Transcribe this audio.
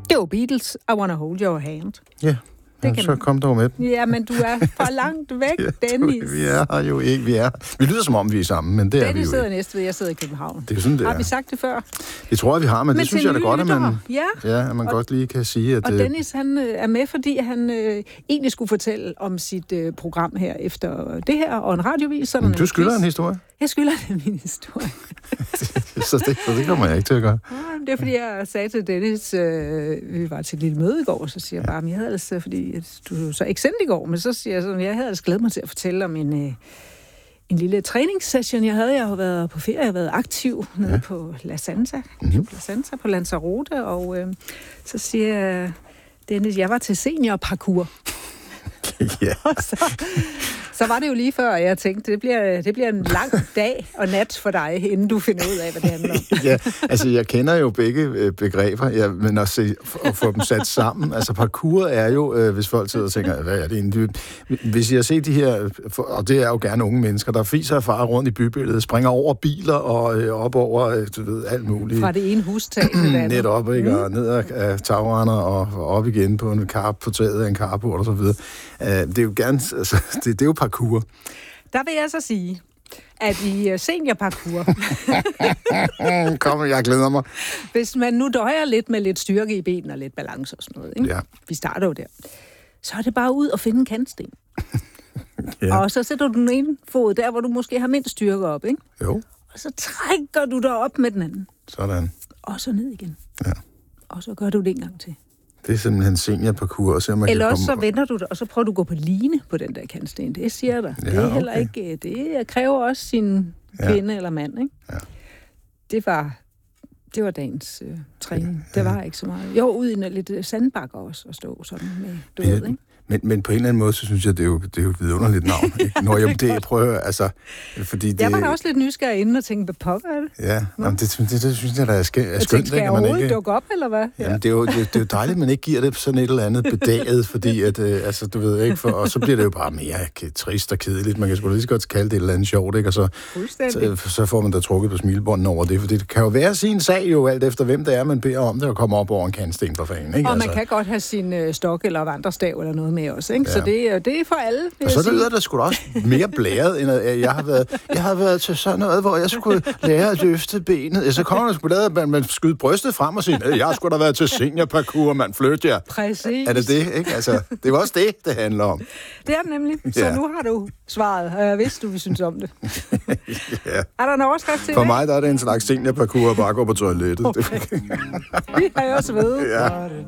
Det var Beatles, I Wanna Hold Your Hand. Ja, så kom dog med den. Ja, men du er for langt væk, Dennis. Vi er her jo ikke, vi lyder som om, vi er sammen, men det er vi jo Dennis sidder ikke. Næstved, jeg sidder i København. Det er sådan, det Har er. vi sagt det før? Det tror jeg, vi har, men det synes jeg da godt, at man godt lige kan sige, at... Og Dennis, han er med, fordi han egentlig skulle fortælle om sit program her efter det her, og en radiovis. Men du skylder en historie? Jeg skylder min historie. så det kommer jeg ikke til at gøre. Det er, fordi jeg sagde til Dennis, vi var til et lille møde i går, så siger jeg bare, jeg havde altså, fordi du så ikke sendt i går, men så siger jeg sådan, jeg havde altså glædet mig til at fortælle om en lille træningssession, jeg havde. Jeg har været på ferie, jeg har været aktiv nede på La Santa, på Lanzarote, og så siger jeg, Dennis, jeg var til seniorparkour. Ja. Så var det jo lige før, jeg tænkte, det bliver en lang dag og nat for dig, inden du finder ud af, hvad det handler om. Ja, altså jeg kender jo begge begreber, men at få dem sat sammen. Altså parkour er jo, hvis folk sidder og tænker, hvad er det egentlig? Hvis jeg ser de her, og det er jo gerne unge mennesker, der fiser og farer rundt i bybilledet, springer over biler og op over, du ved, alt muligt. Fra det ene hustag til det andet. Netop, ikke? Og ned af tagrender og op igen på en på taget af en carport og så videre. Det er jo gerne, altså, det er jo parkour. Der vil jeg så sige, at i seniorparkour... Kom, jeg glæder mig. Hvis man nu døjer lidt med lidt styrke i benene og lidt balance og sådan noget, ikke? Ja. Vi starter jo der. Så er det bare ud og finde en kantsten. Ja. Og så sætter du den ene fod der, hvor du måske har mindst styrke op, ikke? Jo. Og så trækker du dig op med den anden. Sådan. Og så ned igen. Ja. Og så gør du det en gang til. Det er simpelthen seniorparkour. Eller også så vender du dig, og så prøver du at gå på line på den der kantsten. Det siger dig. Ja, det er heller ikke... Det kræver også sin kvinde eller mand, ikke? Ja. Det var dagens træning. Det var ikke så meget. Jo, ud i lidt sandbakker også at stå sådan med, du ved, ikke? Men på en eller anden måde, så synes jeg, det er jo et vidunderligt navn. Ikke? Når jeg prøver, altså... Fordi det... Jeg var da også lidt nysgerrig inden og tænkte, hvad pokker er det? Ja, jamen, det synes jeg, der er skønt. Skal jeg overhovedet dukke op, eller hvad? Ja. Jamen, det er jo dejligt, at man ikke giver det sådan et eller andet bedaget, fordi at, altså, du ved ikke, og så bliver det jo bare mere trist og kedeligt. Man kan sgu lige så godt kalde det et eller andet sjovt, ikke? Og så får man da trukket på smilebånden over det, for det kan jo være sin sag jo, alt efter hvem det er, man beder om det, at komme op over en kantsten for fanden, ikke? Og man kan godt have sin stok eller vandrestav eller noget med også, ikke? Ja. Så det er for alle, vil og så lyder det sgu da også mere blæret, end at jeg har været til sådan noget, hvor jeg skulle lære at løfte benet. Ja, så kommer man sgu da, man skyder brystet frem og siger, jeg skulle da været til seniorparkour, man flytter jer. Præcis. Er det det, ikke? Altså, det er også det handler om. Det er det nemlig. Så nu har du svaret, og jeg vidste, du vil synes om det. Ja. Er der en overskrift til For mig der er det en slags seniorparkour at bare gå på toilettet. Okay. Vi har jo også ved. Ja.